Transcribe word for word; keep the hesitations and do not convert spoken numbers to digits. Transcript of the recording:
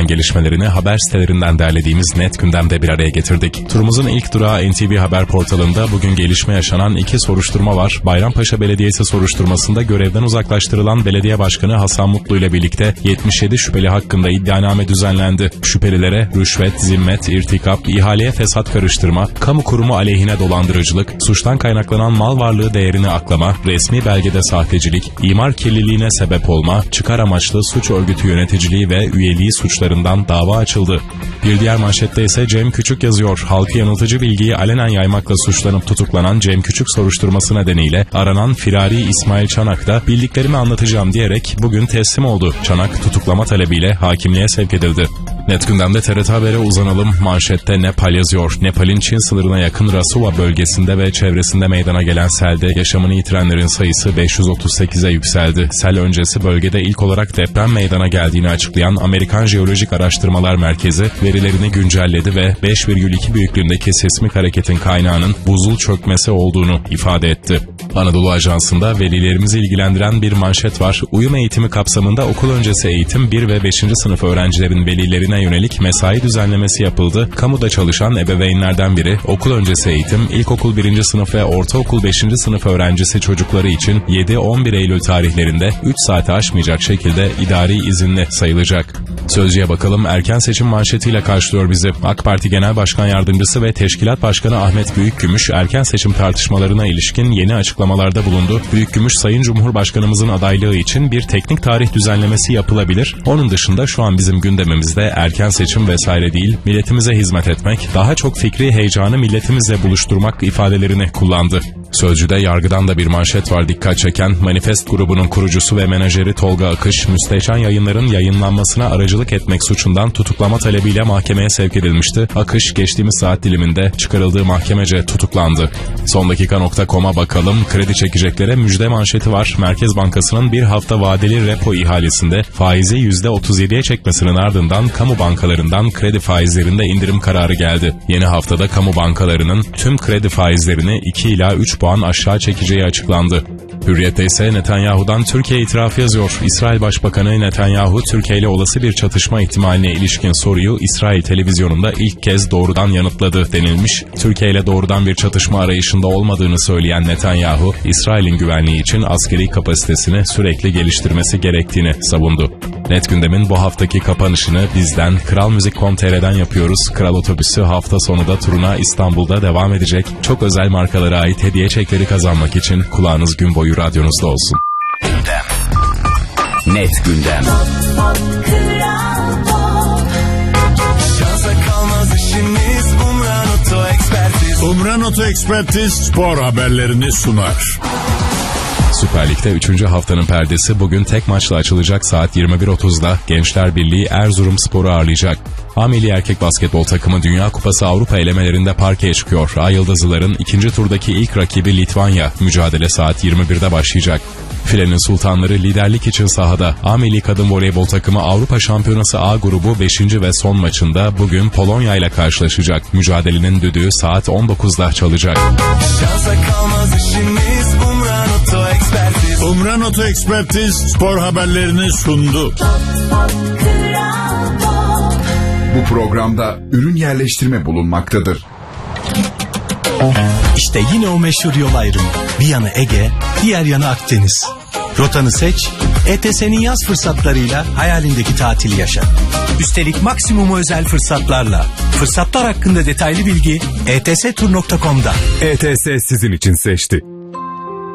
olan gelişmelerini haber sitelerinden derlediğimiz Net Gündem'de bir araya getirdik. Turumuzun ilk durağı N T V Haber portalında bugün gelişme yaşanan iki soruşturma var. Bayrampaşa Belediyesi soruşturmasında görevden uzaklaştırılan belediye başkanı Hasan Mutlu ile birlikte yetmiş yedi şüpheli hakkında iddianame düzenlendi. Şüphelilere rüşvet, zimmet, irtikap, ihaleye fesat karıştırma, kamu kurumu aleyhine dolandırıcılık, suçtan kaynaklanan mal varlığı değerini aklama, resmi belgede sahtecilik, imar kirliliğine sebep olma, çıkar amaçlı suç örgütü yöneticiliği ve üyeliği suçlarından dava açıldı. Bir diğer manşette ise Cem Küçük yazıyor. Halkı yanıltıcı bilgiyi alenen yaymakla suçlanıp tutuklanan Cem Küçük soruşturması nedeniyle aranan firari İsmail Çanak da bildiklerimi anlatacağım diyerek bugün teslim oldu. Çanak tutuklama talebiyle hakimliğe sevk edildi. Net Gündem'de T R T Haber'e uzanalım. Manşette Nepal yazıyor. Nepal'in Çin sınırına yakın Rasuwa bölgesinde ve çevresinde meydana gelen selde yaşamını yitirenlerin sayısı beş yüz otuz sekize yükseldi. Sel öncesi bölgede ilk olarak deprem meydana geldiğini açıklayan Amerikan Jeolojik Araştırmalar Merkezi verilerini güncelledi ve beş virgül iki büyüklüğündeki sismik hareketin kaynağının buzul çökmesi olduğunu ifade etti. Anadolu Ajansı'nda velilerimizi ilgilendiren bir manşet var. Uyum eğitimi kapsamında okul öncesi eğitim bir ve beşinci sınıf öğrencilerin velilerine yönelik mesai düzenlemesi yapıldı. Kamuda çalışan ebeveynlerden biri okul öncesi eğitim, ilkokul birinci sınıf ve ortaokul beşinci sınıf öğrencisi çocukları için yedi on bir Eylül tarihlerinde üç saati aşmayacak şekilde idari izinli sayılacak. Sözcü'ye bakalım, erken seçim manşetiyle karşılıyor bizi. AK Parti Genel Başkan Yardımcısı ve Teşkilat Başkanı Ahmet Büyükgümüş erken seçim tartışmalarına ilişkin yeni açıklamalarda bulundu. Büyükgümüş, Sayın Cumhurbaşkanımızın adaylığı için bir teknik tarih düzenlemesi yapılabilir. Onun dışında şu an bizim gündemimizde erken seçim vesaire değil, milletimize hizmet etmek, daha çok fikri heyecanı milletimizle buluşturmak ifadelerini kullandı. Sözcü'de yargıdan da bir manşet var dikkat çeken. Manifest grubunun kurucusu ve menajeri Tolga Akış, Müstehcen Yayınlar'ın yayınlanmasına aracılık etmek suçundan tutuklama talebiyle mahkemeye sevk edilmişti. Akış geçtiğimiz saat diliminde çıkarıldığı mahkemece tutuklandı. Son dakika nokta com'a bakalım. Kredi çekeceklere müjde manşeti var. Merkez Bankası'nın bir hafta vadeli repo ihalesinde faizi yüzde otuz yediye çekmesinin ardından kamu bankalarından kredi faizlerinde indirim kararı geldi. Yeni haftada kamu bankalarının tüm kredi faizlerini iki ila üç puan aşağı çekeceği açıklandı. Hürriyet'te ise Netanyahu'dan Türkiye itirafı yazıyor. İsrail Başbakanı Netanyahu, Türkiye ile olası bir çatışma ihtimaline ilişkin soruyu İsrail televizyonunda ilk kez doğrudan yanıtladı denilmiş. Türkiye ile doğrudan bir çatışma arayışında olmadığını söyleyen Netanyahu, İsrail'in güvenliği için askeri kapasitesini sürekli geliştirmesi gerektiğini savundu. Net Gündem'in bu haftaki kapanışını bizden Kral Müzik nokta com nokta tr'den yapıyoruz. Kral Otobüsü hafta sonu da turuna İstanbul'da devam edecek. Çok özel markalara ait hediye çekleri kazanmak için kulağınız gün boyu radyonuzda olsun. Gündem. Net Gündem. Şansa kalmaz işimiz Umran Oto Ekspertiz. Umran Oto Ekspertiz spor haberlerini sunar. Süper Lig'de üçüncü haftanın perdesi bugün tek maçla açılacak. Saat yirmi bir otuzda Gençler Birliği Erzurumspor'u ağırlayacak. A Milli Erkek Basketbol takımı Dünya Kupası Avrupa elemelerinde parkeye çıkıyor. Ay Yıldızlıların ikinci turdaki ilk rakibi Litvanya. Mücadele saat yirmi birde başlayacak. Filenin Sultanları liderlik için sahada. A Milli Kadın Voleybol takımı Avrupa Şampiyonası A grubu beşinci ve son maçında bugün Polonya ile karşılaşacak. Mücadelenin düdüğü saat on dokuzda çalacak. Şansa kalmaz işimiz Umran Oto Ekspertiz. Umran Oto Ekspertiz spor haberlerini sundu. Bu programda ürün yerleştirme bulunmaktadır. İşte yine o meşhur yol ayrımı. Bir yanı Ege, diğer yanı Akdeniz. Rotanı seç, E T S'nin yaz fırsatlarıyla hayalindeki tatili yaşa. Üstelik maksimum özel fırsatlarla. Fırsatlar hakkında detaylı bilgi E T S tur nokta com'da. E T S sizin için seçti.